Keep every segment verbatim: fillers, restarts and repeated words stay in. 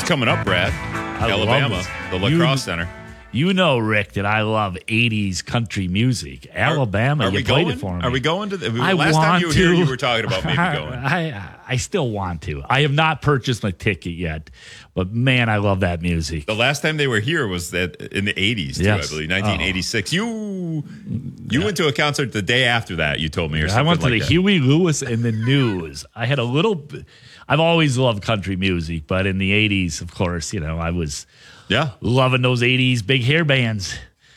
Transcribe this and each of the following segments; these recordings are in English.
coming up, Brad. I Alabama, love the lacrosse you, center. You know, Rick, that I love eighties country music. Alabama, are, are you we played going? it for me. Are we going to the I last want time you were to. here, you were talking about maybe going. I, I still want to. I have not purchased my ticket yet, but man, I love that music. The last time they were here was that in the eighties, too, Yes. I believe, nineteen eighty-six. Oh. You you yeah. went to a concert the day after that, you told me, or I something went to like the that. Huey Lewis and the News. I had a little, I've always loved country music, but in the eighties, of course, you know, I was yeah. loving those eighties big hair bands.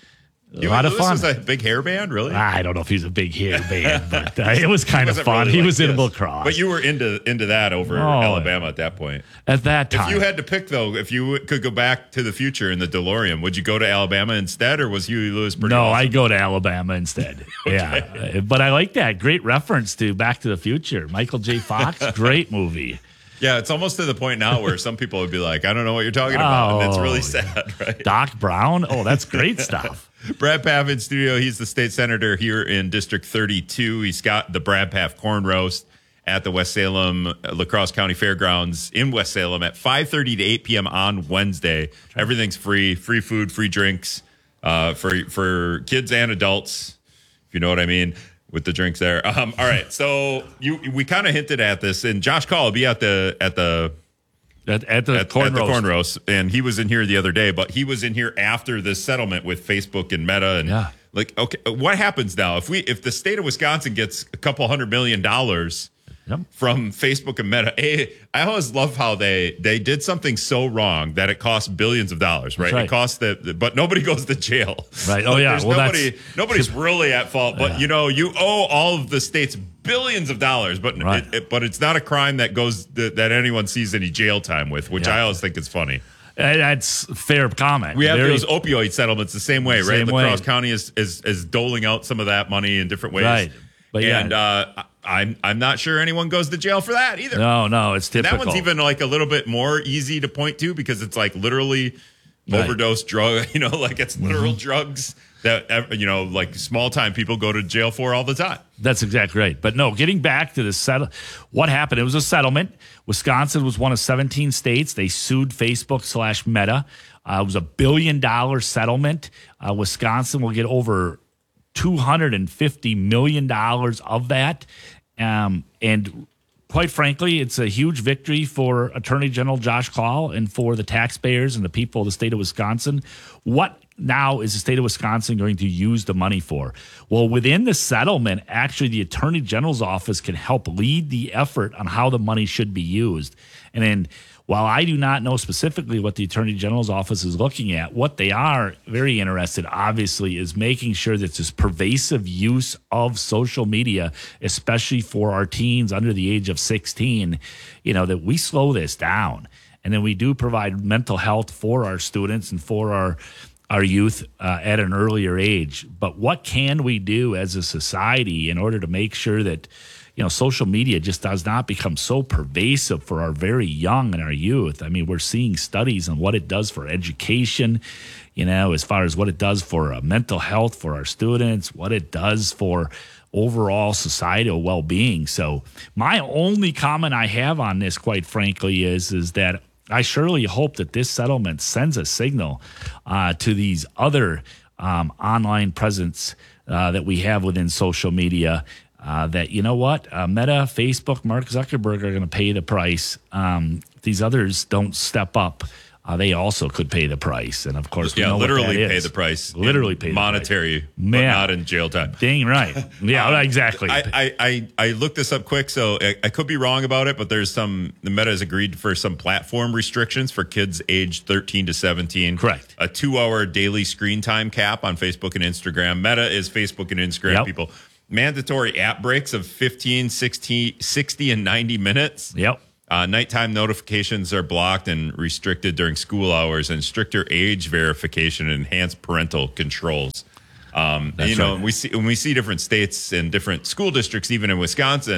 A Huey lot of Lewis fun. was a big hair band, really? I don't know if he was a big hair band, but uh, it was kind of Wasn't fun. really he like was in this. lacrosse. But you were into into that over Oh, Alabama at that point. At that time. If you had to pick, though, if you could go back to the future in the DeLorean, would you go to Alabama instead, or was Huey Lewis pretty No, awesome? I go to Alabama instead. Okay. Yeah, Uh, but I like that. Great reference to Back to the Future. Michael J. Fox, great movie. Yeah, it's almost to the point now where some people would be like, I don't know what you're talking about. And it's really Oh, sad, right? Doc Brown. Oh, that's great stuff. Brad Paff in studio. He's the state senator here in District thirty-two. He's got the Brad Paff Corn Roast at the West Salem La Crosse County Fairgrounds in West Salem at five thirty to eight p.m. on Wednesday. Everything's free, free food, free drinks uh, for for kids and adults, if you know what I mean, with the drinks there. Um, all right, so you we kind of hinted at this, and Josh Call will be at the at the At, at the at, corn at the roast. corn roast, and he was in here the other day, but he was in here after this settlement with Facebook and Meta, and Yeah. like, okay, what happens now if we if the state of Wisconsin gets a couple hundred million dollars Yep. from Facebook and Meta? A, I always love how they they did something so wrong that it cost billions of dollars, right? right. It costs the, the- but nobody goes to jail, Right. Oh, Like, yeah. There's Well, nobody that's- nobody's really at fault, but Yeah. you know, you owe all of the states billions of dollars, but Right. it, it, but it's not a crime that goes that, that anyone sees any jail time with, which Yeah. I always think is funny. Uh, That's fair comment. We have Very- those opioid settlements the same way, right? Same La way. Crosse County is, is is doling out some of that money in different ways, Right. But yeah. and uh, I'm I'm not sure anyone goes to jail for that either. No, no, it's typical. That one's even like a little bit more easy to point to because it's like literally Right. overdose drug, you know, like it's literal drugs that, you know, like small time people go to jail for all the time. That's exactly right. But no, getting back to the settle, what happened? It was a settlement. Wisconsin was one of seventeen states. They sued Facebook slash Meta. Uh, it was a billion dollar settlement. Uh, Wisconsin will get over two hundred fifty million dollars of that. Um, and quite frankly, it's a huge victory for Attorney General Josh Call and for the taxpayers and the people of the state of Wisconsin. What now is the state of Wisconsin going to use the money for? Well, within the settlement, actually, the Attorney General's office can help lead the effort on how the money should be used. And then while I do not know specifically what the Attorney General's office is looking at, what they are very interested, obviously, is making sure that this pervasive use of social media, especially for our teens under the age of sixteen, you know, that we slow this down. And then we do provide mental health for our students and for our our youth uh, at an earlier age. But what can we do as a society in order to make sure that, you know, social media just does not become so pervasive for our very young and our youth? I mean, we're seeing studies on what it does for education, you know, as far as what it does for uh, mental health for our students, what it does for overall societal well-being. So my only comment I have on this, quite frankly, is, is that I surely hope that this settlement sends a signal uh, to these other um, online presence uh, that we have within social media uh, that, you know what, uh, Meta, Facebook, Mark Zuckerberg are going to pay the price. Um, these others don't step up. Uh, they also could pay the price. And, of course, we Yeah, know literally what that pay is. the price. Literally in pay the monetary, price. but Man. not in jail time. Dang right. Yeah, exactly. I, I, I, I looked this up quick, so I, I could be wrong about it, but there's some, the Meta has agreed for some platform restrictions for kids aged thirteen to seventeen. Correct. A two hour daily screen time cap on Facebook and Instagram. Meta is Facebook and Instagram Yep. people. Mandatory app breaks of fifteen, sixty, sixty, and ninety minutes. Yep. Uh, nighttime notifications are blocked and restricted during school hours, and stricter age verification and enhanced parental controls. Um, That's you know, right. we see when we see different states and different school districts, even in Wisconsin,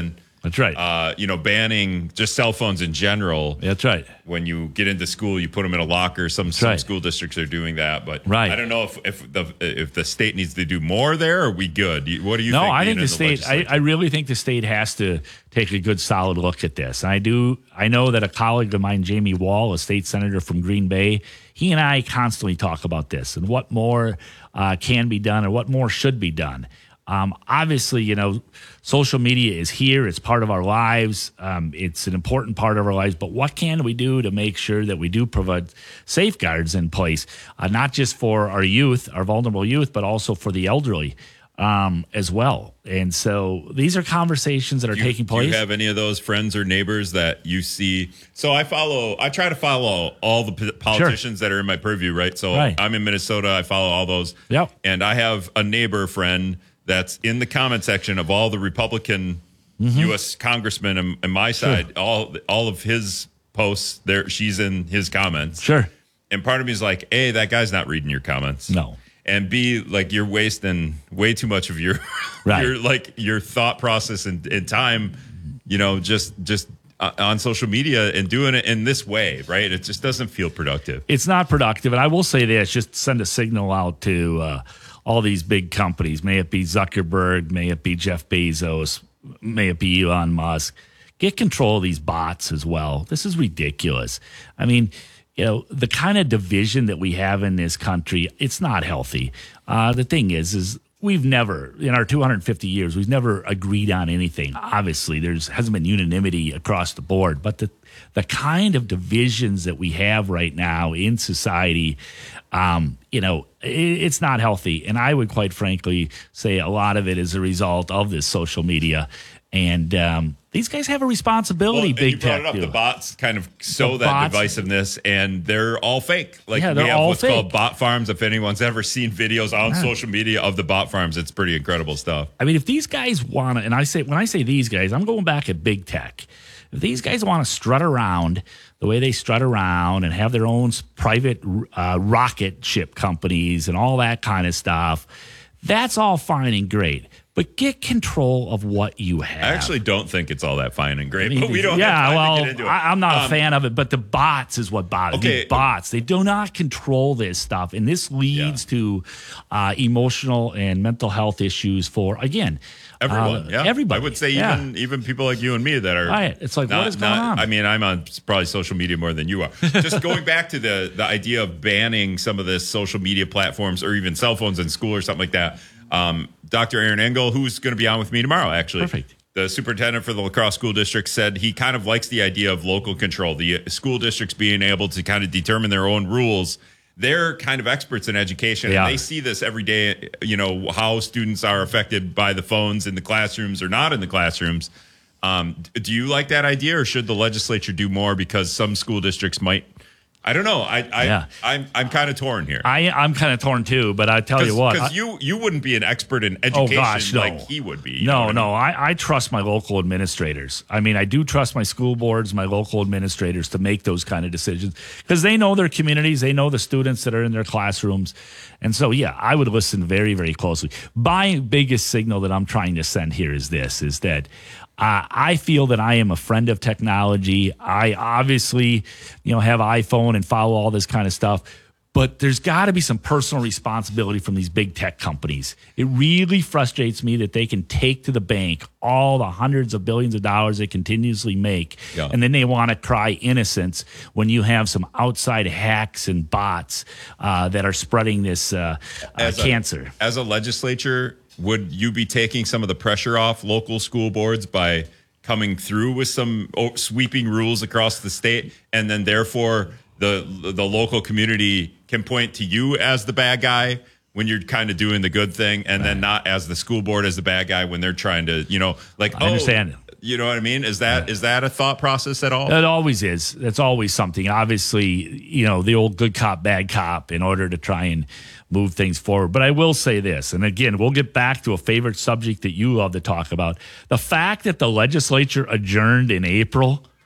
That's right. Uh, you know, banning just cell phones in general. That's right. When you get into school, you put them in a locker. Some, some right. school districts are doing that, but right. I don't know if, if the if the state needs to do more there. Or are we good? What do you no, think? No, I think the, the state. I, I really think the state has to take a good, solid look at this. And I do. I know that a colleague of mine, Jamie Wall, a state senator from Green Bay, he and I constantly talk about this and what more uh, can be done or what more should be done. Um, obviously, you know, social media is here. It's part of our lives. Um, it's an important part of our lives. But what can we do to make sure that we do provide safeguards in place, uh, not just for our youth, our vulnerable youth, but also for the elderly um, as well? And so these are conversations that are do you, taking place. Do you have any of those friends or neighbors that you see? So I follow, I try to follow all the politicians sure. that are in my purview, right? So right. I'm in Minnesota. I follow all those. Yep. And I have a neighbor friend that's in the comment section of all the Republican mm-hmm. U S congressmen and, and my side, sure. all all of his posts there. She's in his comments. Sure. And part of me is like, A, that guy's not reading your comments. No. And B, like you're wasting way too much of your, right. your like your thought process and, and time, you know, just just uh, on social media and doing it in this way, right? It just doesn't feel productive. It's not productive. And I will say this, just send a signal out to uh, all these big companies, may it be Zuckerberg, may it be Jeff Bezos, may it be Elon Musk. Get control of these bots as well. This is ridiculous. I mean, you know, the kind of division that we have in this country, it's not healthy. Uh, the thing is, is we've never, in our two hundred fifty years, we've never agreed on anything. Obviously, there's hasn't been unanimity across the board, but the the kind of divisions that we have right now in society, um, you know, it, it's not healthy. And I would quite frankly say a lot of it is a result of this social media. And um, these guys have a responsibility, well, big you brought tech. it up. Do. The bots kind of sow The that bots, divisiveness, and they're all fake. Like yeah, we have all what's fake. called bot farms. If anyone's ever seen videos on yeah. social media of the bot farms, it's pretty incredible stuff. I mean, if these guys want to, and I say when I say these guys, I'm going back at big tech. If these guys want to strut around the way they strut around and have their own private uh, rocket ship companies and all that kind of stuff, that's all fine and great. But get control of what you have. I actually don't think it's all that fine and great, I mean, but we don't yeah, have time well, to get into it. I, I'm not um, a fan of it, but the bots is what bothers okay. me. Bots, they do not control this stuff. And this leads yeah. to uh, emotional and mental health issues for, again, everyone. Uh, yeah. Everybody. I would say yeah. even even people like you and me that are. Right. It's like, not, what is going not, on? I mean, I'm on probably social media more than you are. Just going back to the, the idea of banning some of the social media platforms or even cell phones in school or something like that. Um, Doctor Aaron Engel, who's going to be on with me tomorrow, actually. Perfect. The superintendent for the La Crosse School District said he kind of likes the idea of local control, the school districts being able to kind of determine their own rules. They're kind of experts in education, they and are. they see this every day, you know, how students are affected by the phones in the classrooms or not in the classrooms. Um, do you like that idea, or should the legislature do more because some school districts might? I don't know. I, I, Yeah. I'm, I'm kind of torn here. I, I'm kind of torn too, but I tell you what. Because I- you, you wouldn't be an expert in Oh education gosh, no. like he would be. you know No, what I mean? no. I, I trust my local administrators. I mean, I do trust my school boards, my local administrators to make those kind of decisions because they know their communities, they know the students that are in their classrooms. And so, yeah, I would listen very, very closely. My biggest signal that I'm trying to send here is this, is that Uh, I feel that I am a friend of technology. I obviously, you know, have iPhone and follow all this kind of stuff. But there's got to be some personal responsibility from these big tech companies. It really frustrates me that they can take to the bank all the hundreds of billions of dollars they continuously make, Yeah. and then they want to cry innocence when you have some outside hacks and bots uh, that are spreading this uh, uh, As a- cancer. As a legislature, would you be taking some of the pressure off local school boards by coming through with some o- sweeping rules across the state, and then therefore the the local community can point to you as the bad guy when you're kind of doing the good thing, and then not as the school board as the bad guy when they're trying to, you know, like, I understand. oh, you know what I mean? Is that is that a thought process at all? It always is. That's always something. Obviously, you know, the old good cop, bad cop in order to try and move things forward. But I will say this, and again, we'll get back to a favorite subject that you love to talk about. The fact that the legislature adjourned in April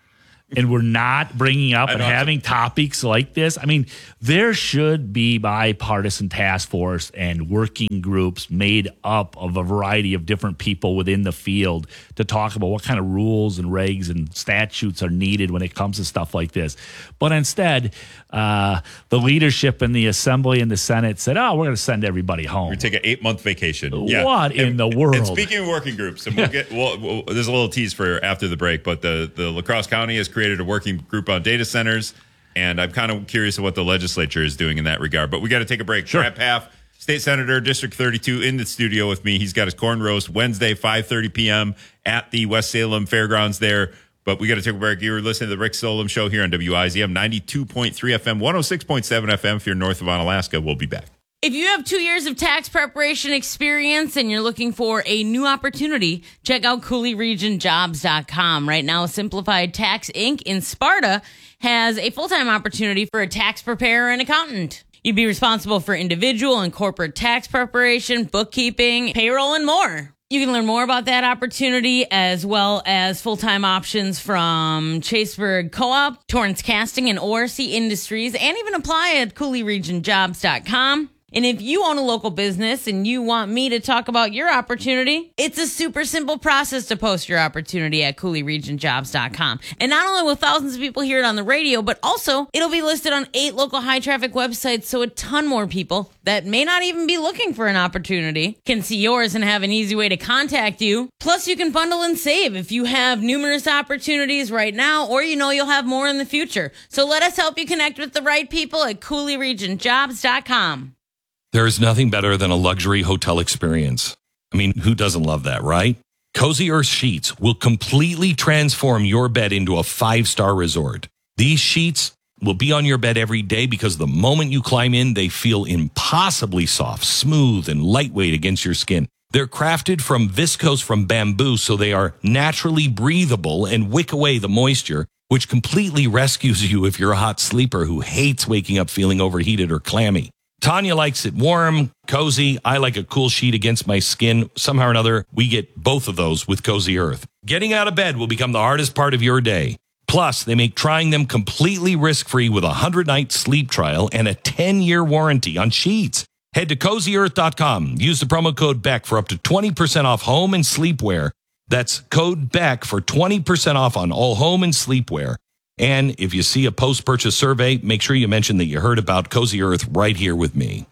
and we're not bringing up I and know. having topics like this. I mean, there should be bipartisan task force and working groups made up of a variety of different people within the field to talk about what kind of rules and regs and statutes are needed when it comes to stuff like this. But instead, uh, the leadership in the Assembly and the Senate said, oh, we're going to send everybody home. We're going to take an eight-month vacation. Yeah. What in and, the world? And speaking of working groups, and we'll get we'll, we'll, there's a little tease for after the break, but the, the La Crosse County has created a working group on data centers, and I'm kind of curious of what the legislature is doing in that regard. But we got to take a break. Sure. Brad Pfaff, State Senator, District thirty-two, in the studio with me. He's got his corn roast Wednesday, five thirty p.m. at the West Salem Fairgrounds there. But we got to take a break. You're listening to the Rick Solem Show here on W I Z M ninety-two point three F M, one oh six point seven F M if you're north of Onalaska. We'll be back. If you have two years of tax preparation experience and you're looking for a new opportunity, check out Cooley Region Jobs dot com. Right now, Simplified Tax Incorporated in Sparta has a full-time opportunity for a tax preparer and accountant. You'd be responsible for individual and corporate tax preparation, bookkeeping, payroll, and more. You can learn more about that opportunity as well as full-time options from Chaseburg Co-op, Torrance Casting, and O R C Industries, and even apply at Cooley Region Jobs dot com. And if you own a local business and you want me to talk about your opportunity, it's a super simple process to post your opportunity at Cooley Region Jobs dot com. And not only will thousands of people hear it on the radio, but also it'll be listed on eight local high-traffic websites, so a ton more people that may not even be looking for an opportunity can see yours and have an easy way to contact you. Plus, you can bundle and save if you have numerous opportunities right now, or you know you'll have more in the future. So let us help you connect with the right people at Cooley Region Jobs dot com. There is nothing better than a luxury hotel experience. I mean, who doesn't love that, right? Cozy Earth Sheets will completely transform your bed into a five-star resort. These sheets will be on your bed every day because the moment you climb in, they feel impossibly soft, smooth, and lightweight against your skin. They're crafted from viscose from bamboo, so they are naturally breathable and wick away the moisture, which completely rescues you if you're a hot sleeper who hates waking up feeling overheated or clammy. Tanya likes it warm, cozy. I like a cool sheet against my skin. Somehow or another, we get both of those with Cozy Earth. Getting out of bed will become the hardest part of your day. Plus, they make trying them completely risk-free with a one hundred night sleep trial and a ten-year warranty on sheets. Head to cozy earth dot com. Use the promo code BECK for up to twenty percent off home and sleepwear. That's code BECK for twenty percent off on all home and sleepwear. And if you see a post-purchase survey, make sure you mention that you heard about Cozy Earth right here with me.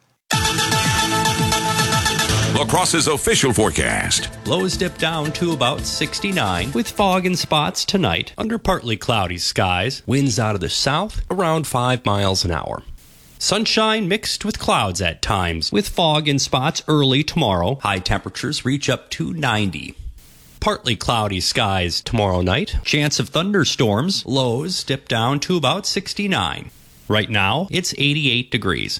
La Crosse's official forecast. Lows dip down to about sixty-nine with fog and spots tonight under partly cloudy skies. Winds out of the south around five miles an hour. Sunshine mixed with clouds at times with fog and spots early tomorrow. High temperatures reach up to ninety. Partly cloudy skies tomorrow night. Chance of thunderstorms. Lows dip down to about sixty-nine. Right now, it's eighty-eight degrees.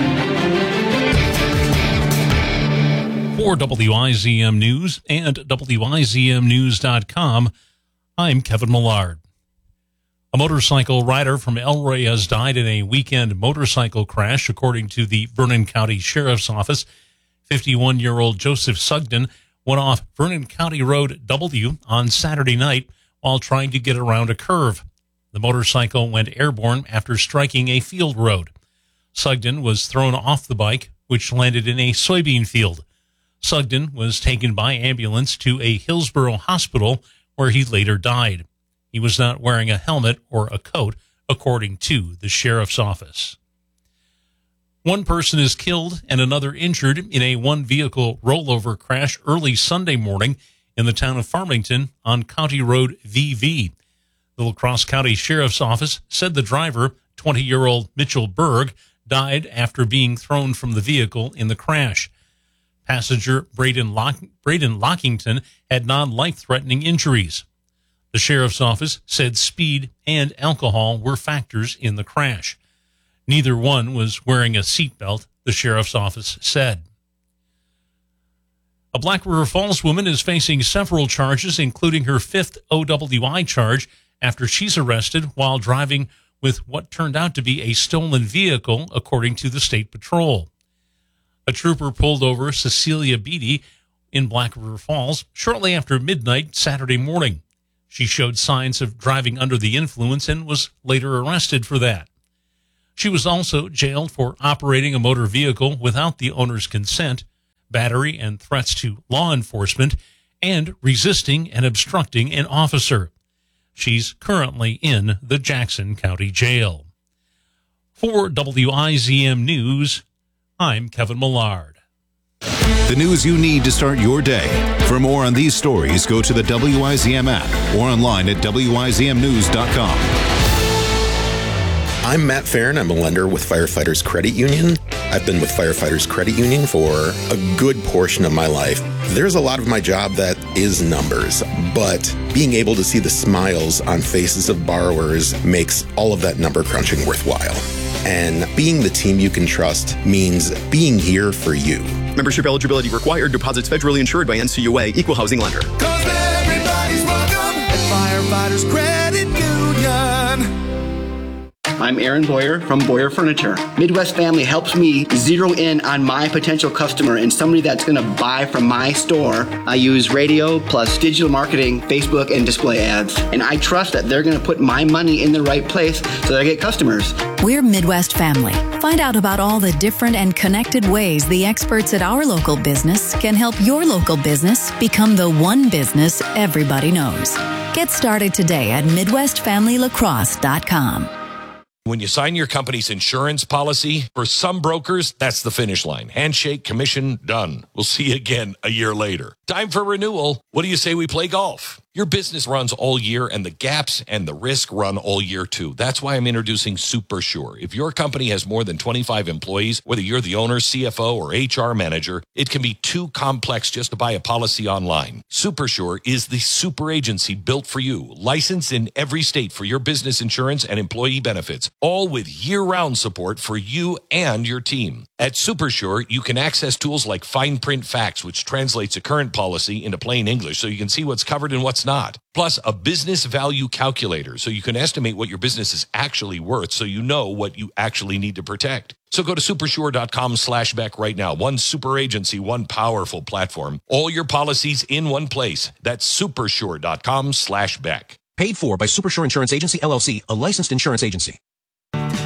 For W I Z M News and W I Z M news dot com, I'm Kevin Millard. A motorcycle rider from Elroy has died in a weekend motorcycle crash, according to the Vernon County Sheriff's Office. fifty-one-year-old Joseph Sugden went off Vernon County Road W on Saturday night while trying to get around a curve. The motorcycle went airborne after striking a field road. Sugden was thrown off the bike, which landed in a soybean field. Sugden was taken by ambulance to a Hillsborough hospital where he later died. He was not wearing a helmet or a coat, according to the sheriff's office. One person is killed and another injured in a one-vehicle rollover crash early Sunday morning in the town of Farmington on County Road V V. The La Crosse County Sheriff's Office said the driver, twenty-year-old Mitchell Berg, died after being thrown from the vehicle in the crash. Passenger Braden, Lock- Braden Lockington had non-life-threatening injuries. The sheriff's office said speed and alcohol were factors in the crash. Neither one was wearing a seatbelt, the sheriff's office said. A Black River Falls woman is facing several charges, including her fifth O W I charge after she's arrested while driving with what turned out to be a stolen vehicle, according to the State Patrol. A trooper pulled over Cecilia Beatty in Black River Falls shortly after midnight Saturday morning. She showed signs of driving under the influence and was later arrested for that. She was also jailed for operating a motor vehicle without the owner's consent, battery and threats to law enforcement, and resisting and obstructing an officer. She's currently in the Jackson County Jail. For W I Z M News, I'm Kevin Millard. The news you need to start your day. For more on these stories, go to the W I Z M app or online at W I Z M news dot com. I'm Matt Farron. I'm a lender with Firefighters Credit Union. I've been with Firefighters Credit Union for a good portion of my life. There's a lot of my job that is numbers, but being able to see the smiles on faces of borrowers makes all of that number crunching worthwhile. And being the team you can trust means being here for you. Membership eligibility required. Deposits federally insured by N C U A. Equal housing lender. Cause everybody's welcome at Firefighters Credit Union. I'm Aaron Boyer from Boyer Furniture. Midwest Family helps me zero in on my potential customer and somebody that's going to buy from my store. I use radio plus digital marketing, Facebook, and display ads. And I trust that they're going to put my money in the right place so that I get customers. We're Midwest Family. Find out about all the different and connected ways the experts at our local business can help your local business become the one business everybody knows. Get started today at midwest family lacrosse dot com. When you sign your company's insurance policy, for some brokers, that's the finish line. Handshake, commission, done. We'll see you again a year later. Time for renewal. What do you say we play golf? Your business runs all year, and the gaps and the risk run all year, too. That's why I'm introducing SuperSure. If your company has more than twenty-five employees, whether you're the owner, C F O, or H R manager, it can be too complex just to buy a policy online. SuperSure is the super agency built for you, licensed in every state for your business insurance and employee benefits, all with year-round support for you and your team. At SuperSure, you can access tools like Fine Print Facts, which translates a current policy into plain English so you can see what's covered and what's not. Plus, a business value calculator so you can estimate what your business is actually worth so you know what you actually need to protect. So go to supersure.com slash Beck right now. One super agency, one powerful platform. All your policies in one place. That's supersure.com slash Beck. Paid for by Supersure Insurance Agency, L L C, a licensed insurance agency.